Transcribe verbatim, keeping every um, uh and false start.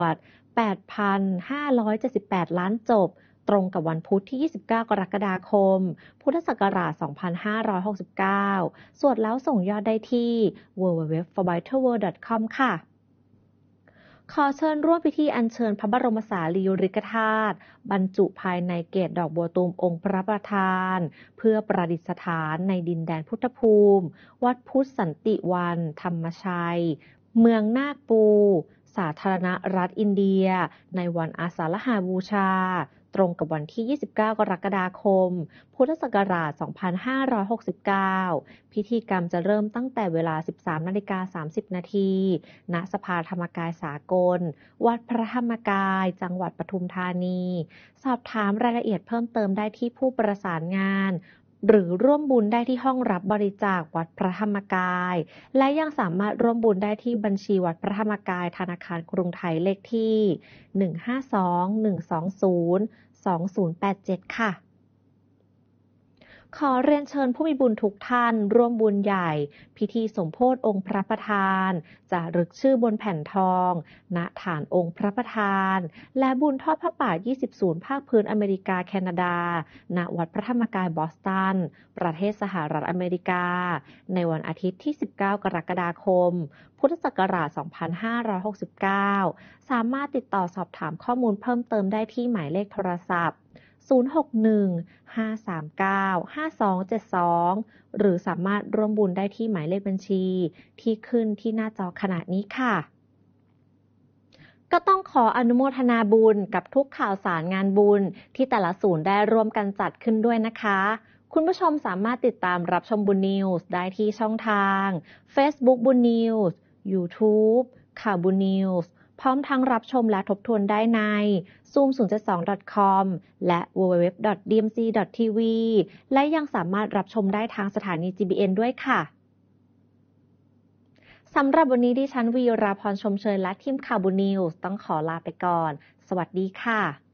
แปดพันห้าร้อยเจ็ดสิบแปด ล้านจบตรงกับวันพุธที่ ยี่สิบเก้า กรกฎาคม พุทธศักราช สองพันห้าร้อยหกสิบเก้า สวดแล้วส่งยอดได้ที่ ดับเบิลยู ดับเบิลยู ดับเบิลยู ดอท ฟอร์ ไบเทิล เวิลด์ ดอท คอม ค่ะ ขอเชิญร่วมพิธีอัญเชิญพระบรมสารีริกธาตุบรรจุภายในเกศดอกบัวตูมองค์พระประธาน เพื่อประดิษฐานในดินแดนพุทธภูมิ วัดพุทธสันติวัน ธรรมชัย เมืองนาคปู สาธารณรัฐอินเดีย ในวันอาสาฬหบูชา ตรงกับวันที่ ยี่สิบเก้า กรกฎาคม พุทธศักราช สองพันห้าร้อยหกสิบเก้า พิธีกรรมจะเริ่มตั้งแต่เวลา สิบสามนาฬิกาสามสิบ นาที ณ สภาธรรมกายสากล วัดพระธรรมกาย จังหวัดปทุมธานี สอบถามรายละเอียดเพิ่มเติมได้ที่ผู้ประสานงาน หรือร่วมบุญได้ที่ห้องรับบริจาควัดพระธรรมกาย และยังสามารถร่วมบุญได้ที่บัญชีวัดพระธรรมกายธนาคารกรุงไทยเลขที่ หนึ่ง ห้า สอง หนึ่ง สอง ศูนย์ สอง ศูนย์ แปด เจ็ด ค่ะ ขอเรียนเชิญผู้มีบุญทุกท่านร่วมบุญใหญ่ พิธีสมโภชองค์พระประธาน จารึกชื่อบนแผ่นทอง ณ ฐานองค์พระประธาน และบุญทอดพระป่า ยี่สิบ ศูนย์ภาคพื้นอเมริกาแคนาดา ณ วัดพระธรรมกายบอสตัน ประเทศสหรัฐอเมริกา ในวันอาทิตย์ที่ สิบเก้า กรกฎาคม พุทธศักราช สองพันห้าร้อยหกสิบเก้า สามารถติดต่อสอบถามข้อมูลเพิ่มเติมได้ที่หมายเลขโทรศัพท์ ศูนย์ หก หนึ่ง ห้า สาม เก้า ห้า สอง เจ็ด สอง หรือสามารถร่วมบุญได้ที่หมายเลขบัญชีที่ขึ้นที่หน้าจอขณะนี้ค่ะ ก็ต้องขออนุโมทนาบุญกับทุกข่าวสารงานบุญที่แต่ละศูนย์ได้ร่วมกันจัดขึ้นด้วยนะคะ คุณผู้ชมสามารถติดตามรับชมบุญนิวส์ได้ที่ช่องทาง Facebook บุญนิวส์ YouTube ข่าวบุญนิวส์พร้อมทั้งรับชมและทบทวนได้ใน ซูม ศูนย์ เจ็ด สอง ดอท คอม และ ดับเบิลยู ดับเบิลยู ดับเบิลยู ดอท ดี เอ็ม ซี ดอท ที วี และยังสามารถรับชมได้ทางสถานี จี บี เอ็น ด้วยค่ะ สำหรับวันนี้ดิฉันวีราพรชมเชยและทีมข่าวบุญนิวส์ต้องขอลาไปก่อน สวัสดีค่ะ